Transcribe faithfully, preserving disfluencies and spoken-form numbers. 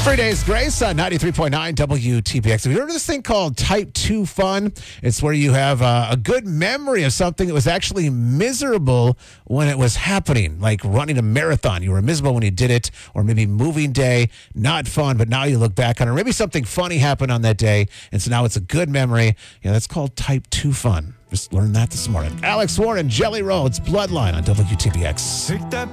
Three Days Grace on ninety-three point nine W T P X. Have you heard of this thing called Type two Fun? It's where you have uh, a good memory of something that was actually miserable when it was happening, like running a marathon. You were miserable when you did it, or maybe moving day, not fun, but now you look back on it. Or maybe something funny happened on that day, and so now it's a good memory. You know, that's called Type two Fun. Just learned that this morning. Alex Warren, Jelly Roll. It's Bloodline on W T P X.